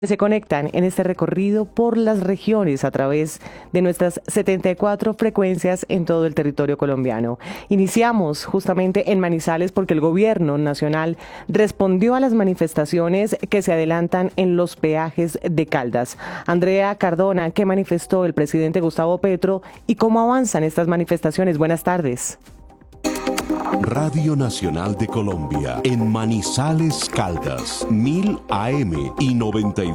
Se conectan en este recorrido por las regiones a través de nuestras 74 frecuencias en todo el territorio colombiano. Iniciamos justamente en Manizales porque el gobierno nacional respondió a las manifestaciones que se adelantan en los peajes de Caldas. Andrea Cardona, ¿qué manifestó el presidente Gustavo Petro y cómo avanzan estas manifestaciones? Buenas tardes. Radio Nacional de Colombia en Manizales, Caldas, 1000 AM y 92.